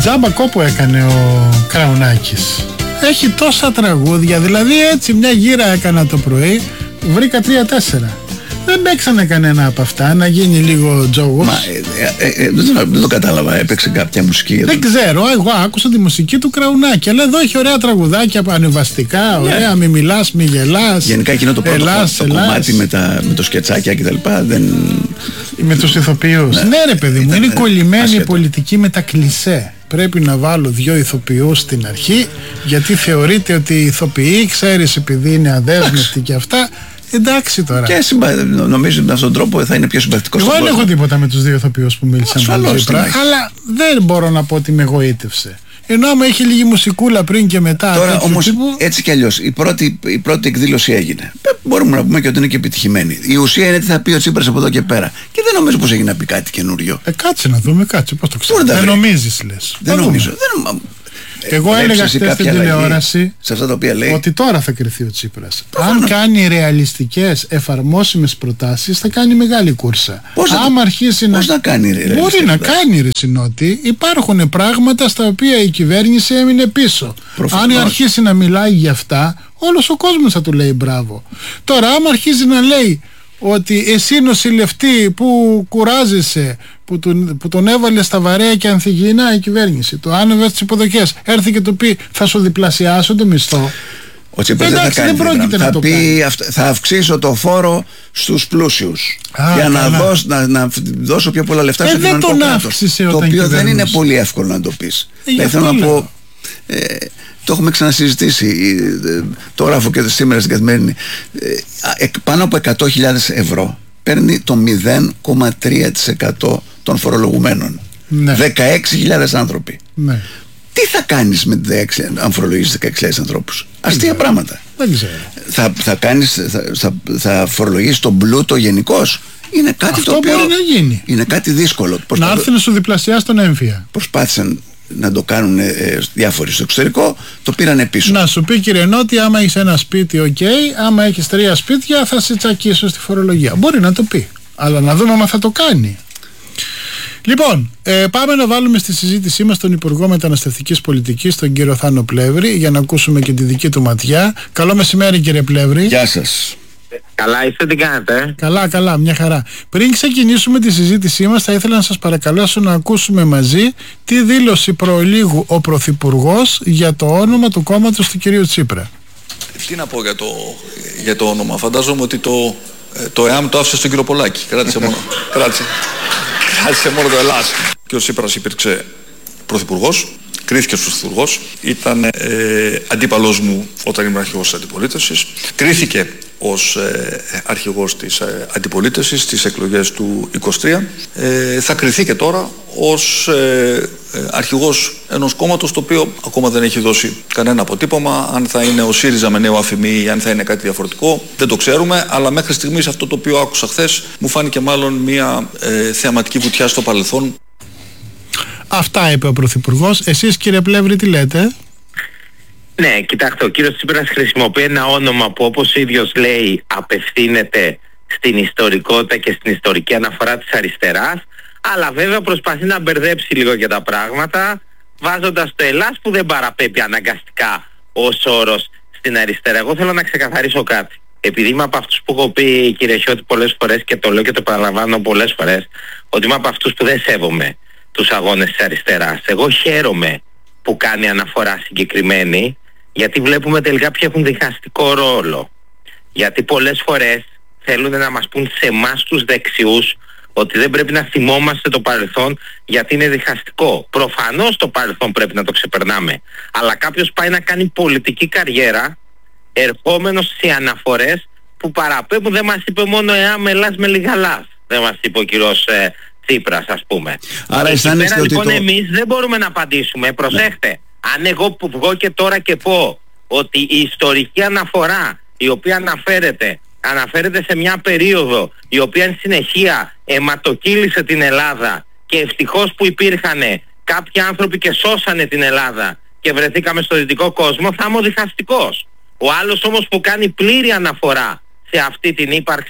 Τζάμπα κόπο έκανε ο Κραουνάκης. Έχει τόσα τραγούδια, δηλαδή έτσι μια γύρα έκανα το πρωί, βρήκα 3-4. Δεν παίξανε κανένα από αυτά, να γίνει λίγο τζόγος. Δεν το κατάλαβα, έπαιξε κάποια μουσική. Δεν ξέρω, εγώ άκουσα τη μουσική του Κραουνάκη, αλλά εδώ έχει ωραία τραγουδάκια ανεβαστικά, ωραία, μη μιλάς, μη γελάς. Γενικά εκείνο το πρώτο κομμάτι με το σκετσάκια κτλ. Με τους ηθοποιούς. Ναι ρε παιδί μου, είναι κολλημένη η πολιτική με τα κλισέ. Πρέπει να βάλω 2 ηθοποιούς στην αρχή, γιατί θεωρείται ότι οι ηθοποιοί, ξέρεις, επειδή είναι αδέσμευτοι και αυτά. Εντάξει τώρα. Και νομίζω ότι με αυτόν τον τρόπο θα είναι πιο συμπαθητικό. Εγώ δεν έχω τίποτα με τους 2 ηθοποιούς που μίλησαν με τον Τσίπρα, αλλά δεν μπορώ να πω ότι με εγωίτευσε. Ενώ άμα έχει λίγη μουσικούλα πριν και μετά. Τώρα όμως έτσι κι αλλιώς η πρώτη εκδήλωση έγινε. Μπορούμε να πούμε και ότι είναι και επιτυχημένη. Η ουσία είναι τι θα πει ο Τσίπρας από εδώ και πέρα. Και δεν νομίζω πως έχει να πει κάτι καινούριο. Κάτσε να δούμε, κάτσε. Πώς το ξέρω. Δεν νομίζεις, λες. Δεν νομίζω. Εγώ έλεγα χθες στην τηλεόραση σε αυτά τα οποία λέει, ότι τώρα θα κρυθεί ο Τσίπρας. Αν κάνει ρεαλιστικές εφαρμόσιμες προτάσεις, θα κάνει μεγάλη κούρσα. Πώς να κάνει ρεαλιστικές? Μπορεί να κάνει ρε Συνότη. Υπάρχουν πράγματα στα οποία η κυβέρνηση έμεινε πίσω. Προφανώς. Αν αρχίσει να μιλάει για αυτά, όλος ο κόσμος θα του λέει μπράβο. Τώρα άμα αρχίζει να λέει ότι εσύ νοσηλευτή που κουράζεσαι, που τον έβαλε στα βαρέα και ανθυγιεινά η κυβέρνηση, το άνεβε στις υποδοχές, έρθει και του πει θα σου διπλασιάσω το μισθό. Ο Τσίπρας δεν πρόκειται να το πει. Θα αυξήσω το φόρο στους πλούσιους για να δώσω πιο πολλά λεφτά στο κοινωνικό κράτος, το οποίο δεν είναι πολύ εύκολο να το πεις. Θέλω να πω, το έχουμε ξανασυζητήσει, το γράφω και σήμερα στην Καθημερινή. Πάνω από 100.000 ευρώ παίρνει το 0,3% των φορολογουμένων. Ναι. 16.000 άνθρωποι. Ναι. Τι θα κάνεις με 16, αν φορολογήσεις 16.000 ανθρώπους? Αστεία πράγματα. Δεν ξέρω. Θα φορολογήσεις τον πλούτο γενικώς? Είναι κάτι αυτό το οποίο μπορεί να γίνει. Είναι κάτι δύσκολο. Να έρθει να σου διπλασιάσει τον έμφυα. Προσπάθησαν να το κάνουν διάφοροι στο εξωτερικό, το πήρανε πίσω. Να σου πει κύριε Νότι, άμα έχεις ένα σπίτι, άμα έχεις 3 σπίτια, θα σε τσακίσω στη φορολογία. Μπορεί να το πει. Αλλά να δούμε αν θα το κάνει. Λοιπόν, πάμε να βάλουμε στη συζήτησή μας τον Υπουργό Μεταναστευτικής Πολιτικής, τον κύριο Θάνο Πλεύρη, για να ακούσουμε και τη δική του ματιά. Καλό μεσημέρι κύριε Πλεύρη. Γεια σας. Καλά είστε, τι κάνετε? Καλά, μια χαρά. Πριν ξεκινήσουμε τη συζήτησή μας, θα ήθελα να σας παρακαλέσω να ακούσουμε μαζί τι δήλωση προολίγου ο Πρωθυπουργός για το όνομα του κόμματος του κυρίου Τσίπρα. Τι να πω για το όνομα? Φαντάζομαι ότι το ΕΑΜ το άφησε στον κύριο Πολάκη. Κράτησε μόνο το Ελλάς. Και ο Τσίπρας υπήρξε πρωθυπουργός, κρίθηκε ως πρωθυπουργός, ήταν αντίπαλος μου όταν ήμουν αρχηγός της αντιπολίτευσης, κρίθηκε ως αρχηγός της αντιπολίτευσης στις εκλογές του 23, θα κριθεί και τώρα ως αρχηγός ενός κόμματος το οποίο ακόμα δεν έχει δώσει κανένα αποτύπωμα. Αν θα είναι ο ΣΥΡΙΖΑ με νέο αφημί ή αν θα είναι κάτι διαφορετικό δεν το ξέρουμε, αλλά μέχρι στιγμής αυτό το οποίο άκουσα χθες μου φάνηκε μάλλον μια θεαματική βουτιά στο παρελθόν. Αυτά είπε ο Πρωθυπουργός. Εσείς κύριε Πλεύρη τι λέτε? Ναι, κοιτάξτε, ο κύριος Τσίπρας χρησιμοποιεί ένα όνομα που όπως ο ίδιος λέει απευθύνεται στην ιστορικότητα και στην ιστορική αναφορά της αριστεράς, αλλά βέβαια προσπαθεί να μπερδέψει λίγο και τα πράγματα, βάζοντας το Ελλάς που δεν παραπέμπει αναγκαστικά ως όρος στην αριστερά. Εγώ θέλω να ξεκαθαρίσω κάτι. Επειδή είμαι από αυτούς που έχω πει κύριε Χιώτη πολλές φορές και το λέω και το παραλαμβάνω πολλές φορές, ότι είμαι από αυτούς που δεν σέβομαι τους αγώνες της αριστεράς. Εγώ χαίρομαι που κάνει αναφορά συγκεκριμένη, γιατί βλέπουμε τελικά ποιοι έχουν διχαστικό ρόλο. Γιατί πολλές φορές θέλουν να μας πούν σε εμάς τους δεξιούς ότι δεν πρέπει να θυμόμαστε το παρελθόν γιατί είναι διχαστικό. Προφανώς το παρελθόν πρέπει να το ξεπερνάμε. Αλλά κάποιος πάει να κάνει πολιτική καριέρα ερχόμενος σε αναφορές που παραπέμπουν. Δεν μας είπε μόνο Ελλάς με λιγαλάς. Δεν μας είπε ο κύριος Τσίπρας, ας πούμε. Άρα αισθάνεστε ότι λοιπόν εμείς δεν μπορούμε να απαντήσουμε. Προσέχτε. Ναι. Αν εγώ που βγω και τώρα και πω ότι η ιστορική αναφορά η οποία αναφέρεται σε μια περίοδο η οποία εν συνεχεία αιματοκύλησε την Ελλάδα και ευτυχώς που υπήρχαν κάποιοι άνθρωποι και σώσανε την Ελλάδα και βρεθήκαμε στο δυτικό κόσμο, θα είμαι ο διχαστικός. Ο άλλος όμως που κάνει πλήρη αναφορά σε αυτή την ύπαρξη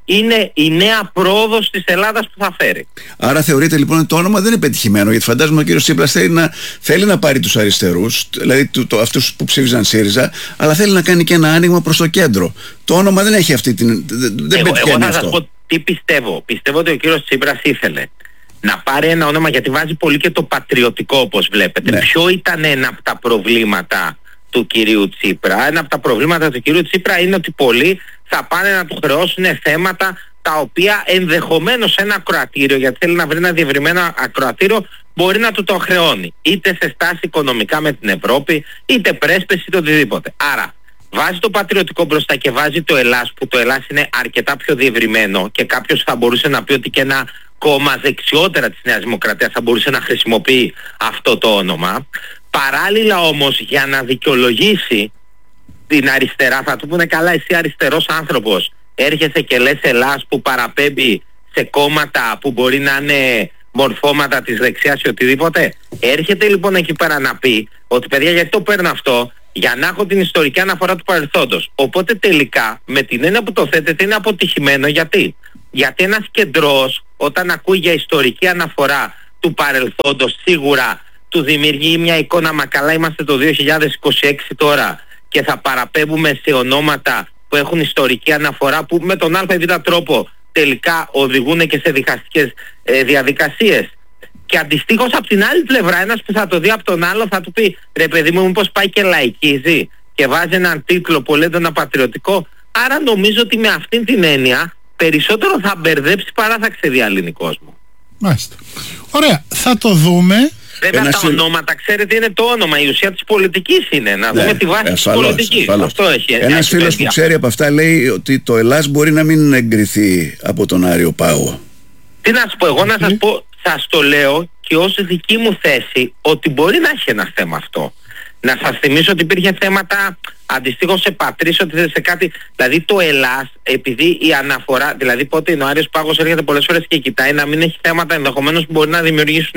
είναι η νέα πρόοδος της Ελλάδας που θα φέρει. Άρα θεωρείτε λοιπόν ότι το όνομα δεν είναι πετυχημένο, γιατί φαντάζομαι ο κύριος Τσίπρας θέλει να πάρει τους αριστερούς, δηλαδή αυτούς που ψήφιζαν ΣΥΡΙΖΑ, αλλά θέλει να κάνει και ένα άνοιγμα προς το κέντρο. Το όνομα δεν έχει αυτή την... Δεν πετυχαίνει αυτό. Εγώ θα σας πω τι πιστεύω. Πιστεύω ότι ο κύριος Τσίπρας ήθελε να πάρει ένα όνομα, γιατί βάζει πολύ και το πατριωτικό, όπως βλέπετε. Ναι. Ποιο ήταν ένα από τα προβλήματα του κυρίου Τσίπρα? Ένα από τα προβλήματα του κυρίου Τσίπρα είναι ότι πολλοί θα πάνε να του χρεώσουν θέματα τα οποία ενδεχομένως ένα ακροατήριο, γιατί θέλει να βρει ένα διευρυμένο ακροατήριο, μπορεί να του το χρεώνει. Είτε σε στάση οικονομικά με την Ευρώπη, είτε πρέσπεση, είτε οτιδήποτε. Άρα βάζει το πατριωτικό μπροστά και βάζει το Ελλάς, που το Ελλάς είναι αρκετά πιο διευρυμένο και κάποιος θα μπορούσε να πει ότι και ένα κόμμα δεξιότερα της Νέας Δημοκρατίας θα μπορούσε να χρησιμοποιεί αυτό το όνομα. Παράλληλα όμως, για να δικαιολογήσει την αριστερά, θα του πούνε καλά, εσύ αριστερός άνθρωπος έρχεσαι και λες Ελλάς που παραπέμπει σε κόμματα που μπορεί να είναι μορφώματα της δεξιάς ή οτιδήποτε. Έρχεται λοιπόν εκεί πέρα να πει ότι παιδιά, γιατί το παίρνω αυτό? Για να έχω την ιστορική αναφορά του παρελθόντος. Οπότε τελικά με την έννοια που το θέτεται είναι αποτυχημένο. Γιατί ένας κεντρός όταν ακούει για ιστορική αναφορά του παρελθόντος σίγουρα του δημιουργεί μια εικόνα, μα καλά είμαστε το 2026 τώρα και θα παραπέμπουμε σε ονόματα που έχουν ιστορική αναφορά, που με τον ΑΒ τρόπο τελικά οδηγούν και σε δικαστικές διαδικασίες. Και αντιστοίχως από την άλλη πλευρά ένας που θα το δει από τον άλλο θα του πει ρε παιδί μου, μήπως πάει και λαϊκίζει και βάζει έναν τίτλο πολύ έντονα πατριωτικό. Άρα νομίζω ότι με αυτήν την έννοια περισσότερο θα μπερδέψει παρά θα ξεδιαλύνει κόσμο. Μάλιστα. Ωραία, θα το δούμε. Βέβαια τα ονόματα, ξέρετε, είναι το όνομα. Η ουσία της πολιτικής είναι να δούμε τη βάση της πολιτικής. Αυτό έχει. Ένας φίλος που ξέρει από αυτά λέει ότι το Ελλάς μπορεί να μην εγκριθεί από τον Άριο Πάγο. Τι να σας πω, εγώ να σας πω, σας το λέω και ως δική μου θέση ότι μπορεί να έχει ένα θέμα αυτό. Να σας θυμίσω ότι υπήρχε θέματα αντιστοίχως σε Πατρίς, ότι σε κάτι, δηλαδή το Ελλάς, επειδή η αναφορά, δηλαδή πότε είναι ο Άριος Πάγος έρχεται πολλές φορές και κοιτάει να μην έχει θέματα ενδεχομένως που μπορεί να δημιουργήσουν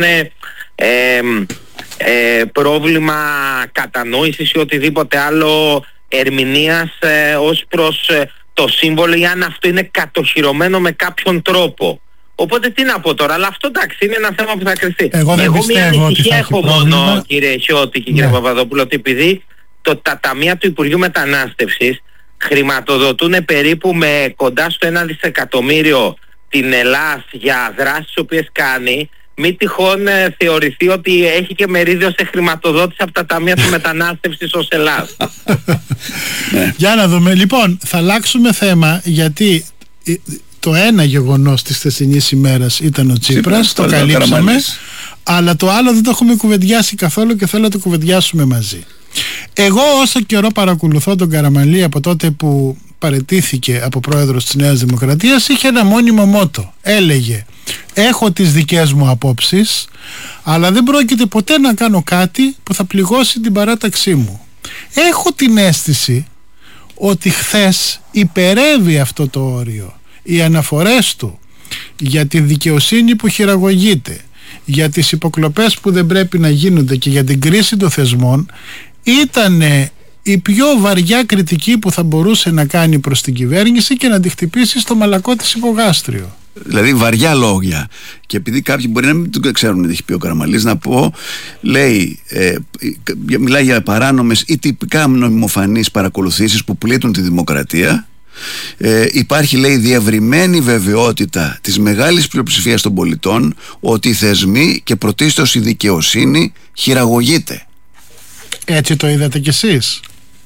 πρόβλημα κατανόησης ή οτιδήποτε άλλο ερμηνείας ως προς το σύμβολο, ή αν αυτό είναι κατοχυρωμένο με κάποιον τρόπο. Οπότε τι να πω τώρα, αλλά αυτό εντάξει είναι ένα θέμα που θα κρυφτεί. Εγώ μια ανησυχία έχω μόνο, κύριε Χιώτη και κύριε Παπαδόπουλο, ότι επειδή τα ταμεία του Υπουργείου Μετανάστευσης χρηματοδοτούν περίπου με κοντά στο 1 δισεκατομμύριο την Ελλάς για δράσεις τις οποίες κάνει, μη τυχόν θεωρηθεί ότι έχει και μερίδιο σε χρηματοδότηση από τα ταμεία του μετανάστευσης ως Ελλάς. Για να δούμε. Λοιπόν, θα αλλάξουμε θέμα, γιατί το ένα γεγονός της θεσινής ημέρας ήταν ο Τσίπρας, το καλύψαμε, αλλά το άλλο δεν το έχουμε κουβεντιάσει καθόλου και θέλω να το κουβεντιάσουμε μαζί. Εγώ όσο καιρό παρακολουθώ τον Καραμανλή από τότε που παραιτήθηκε από πρόεδρος της Νέας Δημοκρατίας, είχε ένα μόνιμο μότο. Έλεγε έχω τις δικές μου απόψεις, αλλά δεν πρόκειται ποτέ να κάνω κάτι που θα πληγώσει την παράταξή μου. Έχω την αίσθηση ότι χθες υπερεύει αυτό το όριο. Οι αναφορές του για τη δικαιοσύνη που χειραγωγείται, για τις υποκλοπές που δεν πρέπει να γίνονται και για την κρίση των θεσμών ήταν η πιο βαριά κριτική που θα μπορούσε να κάνει προς την κυβέρνηση και να τη χτυπήσει στο μαλακό της υπογάστριο. Δηλαδή βαριά λόγια. Και επειδή κάποιοι μπορεί να μην το ξέρουν τι έχει πει ο Καραμανλής, να πω, λέει, μιλάει για παράνομες ή τυπικά νομιμοφανείς παρακολουθήσεις που πλήττουν τη δημοκρατία. Υπάρχει, λέει, διευρυμένη βεβαιότητα της μεγάλης πλειοψηφίας των πολιτών ότι οι θεσμοί και πρωτίστως η δικαιοσύνη χειραγωγείται. Έτσι το είδατε κι εσείς?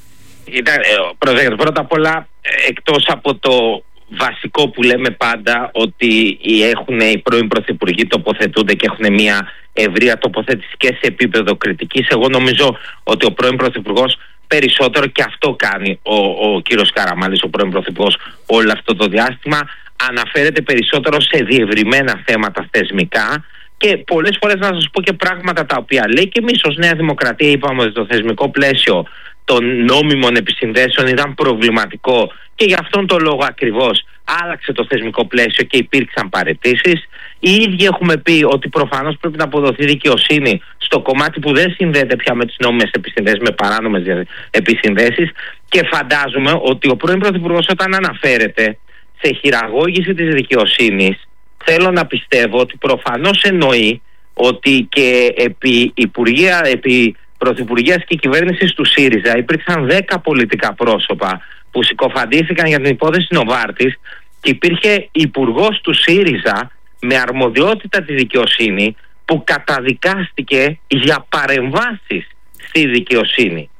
Πρώτα απ' όλα, εκτός από το βασικό που λέμε πάντα, ότι οι πρώην πρωθυπουργοί τοποθετούνται και έχουν μια ευρεία τοποθέτηση και σε επίπεδο κριτικής, εγώ νομίζω ότι ο πρώην πρωθυπουργός περισσότερο, και αυτό κάνει ο κύριος Καραμανλής, ο πρώην πρωθυπουργός, όλο αυτό το διάστημα, αναφέρεται περισσότερο σε διευρυμένα θέματα θεσμικά και πολλές φορές να σας πω και πράγματα τα οποία λέει και εμείς ως Νέα Δημοκρατία είπαμε ότι το θεσμικό πλαίσιο των νόμιμων επισυνδέσεων ήταν προβληματικό και γι' αυτόν τον λόγο ακριβώς άλλαξε το θεσμικό πλαίσιο και υπήρξαν παραιτήσεις. Οι ίδιοι έχουμε πει ότι προφανώς πρέπει να αποδοθεί δικαιοσύνη στο κομμάτι που δεν συνδέεται πια με τις νόμιμες επισυνδέσεις, με παράνομες επισυνδέσεις, και φαντάζομαι ότι ο πρώην πρωθυπουργός όταν αναφέρεται σε χειραγώγηση της δικαιοσύνης, θέλω να πιστεύω ότι προφανώς εννοεί ότι και επί πρωθυπουργίας και κυβέρνησης του ΣΥΡΙΖΑ υπήρξαν 10 πολιτικά πρόσωπα που συκοφαντήθηκαν για την υπόθεση Νοβάρτης και υπήρχε υπουργός του ΣΥΡΙΖΑ με αρμοδιότητα τη δικαιοσύνη που καταδικάστηκε για παρεμβάσεις στη δικαιοσύνη.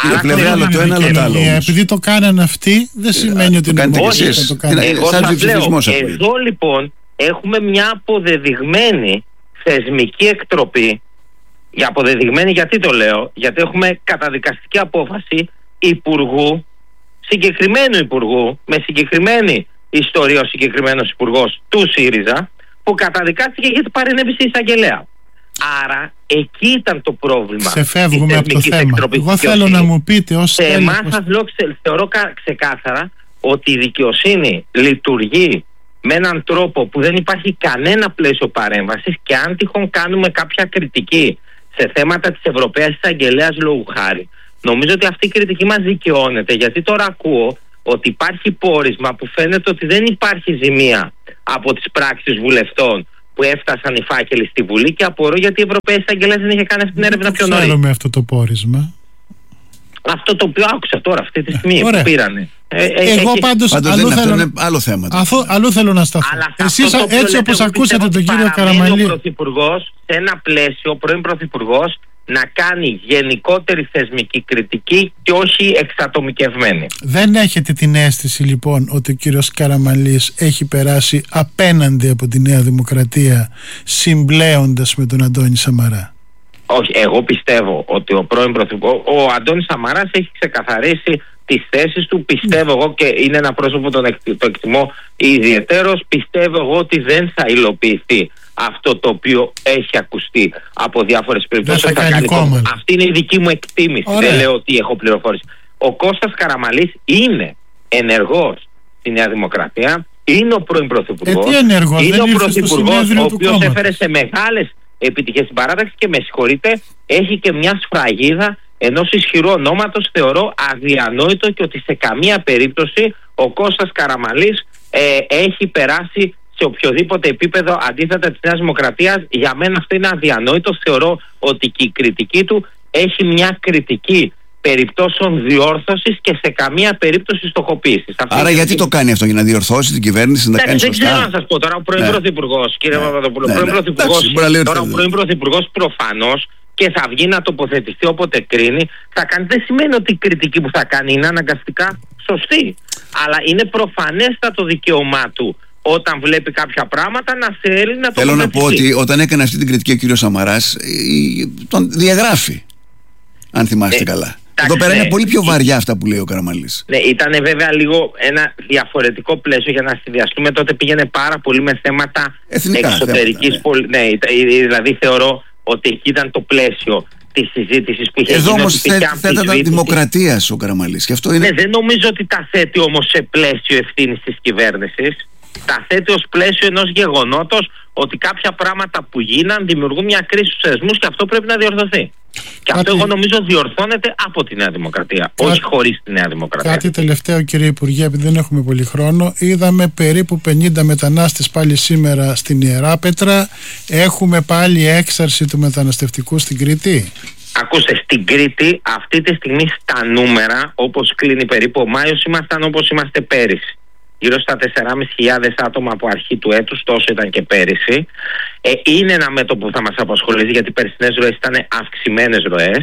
Επειδή το κάνανε αυτοί δεν σημαίνει ότι είναι εσείς. Εγώ σας λέω, εδώ λοιπόν έχουμε μια αποδεδειγμένη θεσμική εκτροπή. Για αποδεδειγμένη, γιατί το λέω? Γιατί έχουμε καταδικαστική απόφαση υπουργού, συγκεκριμένου υπουργού, με συγκεκριμένη ιστορία ο συγκεκριμένος υπουργός του ΣΥΡΙΖΑ, που καταδικάστηκε γιατί παρενέβη σε εισαγγελέα. Άρα εκεί ήταν το πρόβλημα. Ξεφεύγουμε από το θέμα. Εγώ θέλω να μου πείτε ως σε εμάς σας λέω, θεωρώ ξεκάθαρα ότι η δικαιοσύνη λειτουργεί με έναν τρόπο που δεν υπάρχει κανένα πλαίσιο παρέμβασης, και αν τυχόν κάνουμε κάποια κριτική σε θέματα της Ευρωπαίας Εισαγγελέας λόγου χάρη, νομίζω ότι αυτή η κριτική μας δικαιώνεται, γιατί τώρα ακούω ότι υπάρχει πόρισμα που φαίνεται ότι δεν υπάρχει ζημία από τις πράξεις βουλευτών που έφτασαν οι φάκελοι στη Βουλή, και απορώ γιατί η Ευρωπαϊκή Εισαγγελέα δεν είχε κάνει αυτή την έρευνα πιο νωρίς. Ξέρουμε αυτό το πόρισμα. Αυτό το οποίο άκουσα τώρα αυτή τη στιγμή που πήρανε. Εγώ πάντως άλλο θέμα. Αλλού θέλω να σταθώ. Εσείς έτσι όπως ακούσατε τον κύριο Καραμανλή, ο Πρωθυπουργός σε ένα πλαίσιο, ο πρώην Πρωθυπουργός, να κάνει γενικότερη θεσμική κριτική και όχι εξατομικευμένη. Δεν έχετε την αίσθηση λοιπόν ότι ο κύριος Καραμανλής έχει περάσει απέναντι από τη Νέα Δημοκρατία συμπλέοντας με τον Αντώνη Σαμαρά? Όχι, εγώ πιστεύω ότι ο πρώην Πρωθυπουργός, ο Αντώνης Σαμαράς, έχει ξεκαθαρίσει τις θέσεις του. Πιστεύω εγώ, και είναι ένα πρόσωπο το εκτιμώ ιδιαιτέρως, πιστεύω εγώ ότι δεν θα υλοποιηθεί αυτό το οποίο έχει ακουστεί από διάφορες περιπτώσεις. Αυτή είναι η δική μου εκτίμηση. Δεν λέω ότι έχω πληροφόρηση. Ο Κώστας Καραμανλής είναι ενεργός στη Νέα Δημοκρατία, είναι ο πρώην Πρωθυπουργός, είναι ο Πρωθυπουργός ο οποίος έφερε σε μεγάλες επιτυχίες στην παράταξη, και με συγχωρείτε, έχει και μια σφραγίδα ενός ισχυρού ονόματος. Θεωρώ αδιανόητο και ότι σε καμία περίπτωση ο Κώστας Καραμανλής έχει περάσει σε οποιοδήποτε επίπεδο αντίθετα της Νέας Δημοκρατίας. Για μένα αυτό είναι αδιανόητο. Θεωρώ ότι και η κριτική του έχει μια κριτική περιπτώσεων διόρθωσης και σε καμία περίπτωση στοχοποίησης. Άρα γιατί το κάνει αυτό? Για να διορθώσει την κυβέρνηση, να τα κάνει σωστά? Δεν ξέρω να σας πω τώρα. Ο πρώην Πρωθυπουργός, κύριε Παπαδοπούλου, ο πρώην Πρωθυπουργός προφανώς και θα βγει να τοποθετηθεί όποτε κρίνει, θα κάνει. Δεν σημαίνει ότι η κριτική που θα κάνει είναι αναγκαστικά σωστή, αλλά είναι προφανέστατο δικαίωμά του όταν βλέπει κάποια πράγματα να θέλει να το. Θέλω να πω ότι όταν έκανε αυτή την κριτική ο κύριος Σαμαράς, τον διαγράφει, αν θυμάστε καλά. Εδώ πέρα είναι πολύ πιο βαριά αυτά που λέει ο Καραμανλής. Ναι, ήταν βέβαια λίγο ένα διαφορετικό πλαίσιο για να συνδυαστούμε. Τότε πήγαινε πάρα πολύ με θέματα εξωτερικής πολιτικής. Ναι, δηλαδή θεωρώ ότι εκεί ήταν το πλαίσιο της συζήτησης που είχε γίνει. Εδώ όμως θέτατα δημοκρατίας ο Καραμανλής. Και αυτό είναι. Ναι, δεν νομίζω ότι τα θέτει όμως σε πλαίσιο ευθύνης της κυβέρνησης. Τα θέτει ως πλαίσιο ενός γεγονότος ότι κάποια πράγματα που γίναν δημιουργούν μια κρίση στους θεσμούς και αυτό πρέπει να διορθωθεί. Και αυτό εγώ νομίζω διορθώνεται από τη Νέα Δημοκρατία, όχι χωρίς τη Νέα Δημοκρατία. Κάτι τελευταίο, κύριε Υπουργέ, επειδή δεν έχουμε πολύ χρόνο. Είδαμε περίπου 50 μετανάστες πάλι σήμερα στην Ιεράπετρα. Έχουμε πάλι έξαρση του μεταναστευτικού στην Κρήτη? Ακούστε, στην Κρήτη αυτή τη στιγμή στα νούμερα, όπως κλείνει περίπου ο Μάιος, ήμασταν όπως είμαστε πέρυσι. Γύρω στα 4.500 άτομα από αρχή του έτους, τόσο ήταν και πέρυσι. Είναι ένα μέτωπο που θα μας απασχολήσει, γιατί οι περσινές ροές ήταν αυξημένες ροές.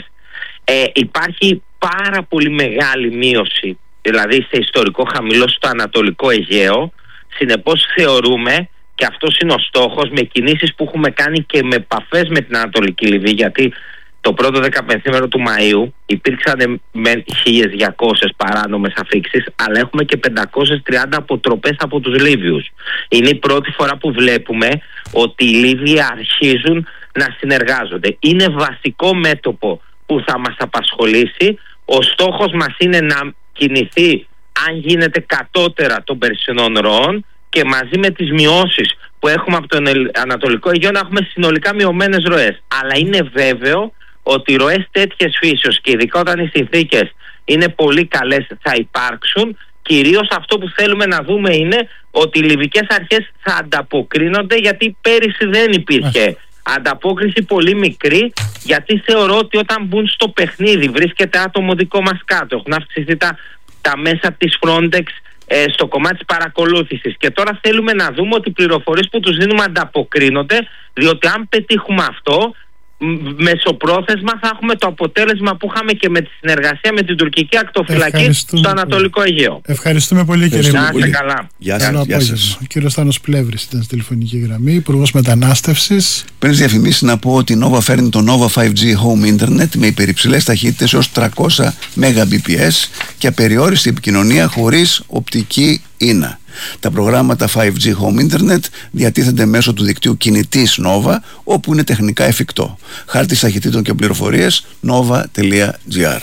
Υπάρχει πάρα πολύ μεγάλη μείωση, δηλαδή σε ιστορικό χαμηλό στο Ανατολικό Αιγαίο. Συνεπώς θεωρούμε, και αυτός είναι ο στόχος, με κινήσεις που έχουμε κάνει και με επαφές με την Ανατολική Λιβύη, γιατί το πρώτο 15 του Μαΐου υπήρξαν με 1.200 παράνομες αφήξεις, αλλά έχουμε και 530 αποτροπές από τους Λίβιους. Είναι η πρώτη φορά που βλέπουμε ότι οι Λίβιοι αρχίζουν να συνεργάζονται. Είναι βασικό μέτωπο που θα μας απασχολήσει. Ο στόχος μας είναι να κινηθεί, αν γίνεται, κατώτερα των περσινών ροών, και μαζί με τις μειώσεις που έχουμε από το Ανατολικό Αιγαίο να έχουμε συνολικά μειωμένες ροές. Αλλά είναι βέβαιο ότι ροές τέτοιες φύσεως, και ειδικά όταν οι συνθήκες είναι πολύ καλές, θα υπάρξουν, κυρίως αυτό που θέλουμε να δούμε είναι ότι οι λιβικές αρχές θα ανταποκρίνονται, γιατί πέρυσι δεν υπήρχε ανταπόκριση, πολύ μικρή, γιατί θεωρώ ότι όταν μπουν στο παιχνίδι, βρίσκεται άτομο δικό μας κάτω, έχουν αυξηθεί τα μέσα της Frontex στο κομμάτι της παρακολούθησης, και τώρα θέλουμε να δούμε ότι οι πληροφορίες που τους δίνουμε ανταποκρίνονται, διότι αν πετύχουμε αυτό, μεσοπρόθεσμα θα έχουμε το αποτέλεσμα που είχαμε και με τη συνεργασία με την τουρκική ακτοφυλακή στο Ανατολικό Αιγαίο. Ευχαριστούμε πολύ, κύριε Μουγούλη. Να είστε καλά. Γεια σας. Ο κύριος Θάνος Πλεύρης ήταν στη τηλεφωνική γραμμή, Υπουργός Μετανάστευσης. Πριν διαφημίσεις, να πω ότι η Nova φέρνει το Nova 5G Home Internet με υπερυψηλές ταχύτητες έως 300 Mbps και απεριόριστη επικοινωνία χωρίς οπτική ίνα. Τα προγράμματα 5G Home Internet διατίθενται μέσω του δικτύου κινητής Nova, όπου είναι τεχνικά εφικτό. Χάρτης ταχυτήτων και πληροφορίες nova.gr.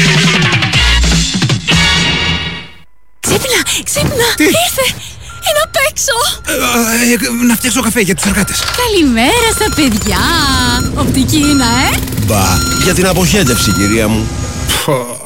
Ξύπνα! Τι? Ήρθε! Είναι απ' έξω! Να φτιάξω καφέ για τους εργάτες. Καλημέρα στα παιδιά! Οπτική είναι, Μπα, για την αποχέτευση, κυρία μου.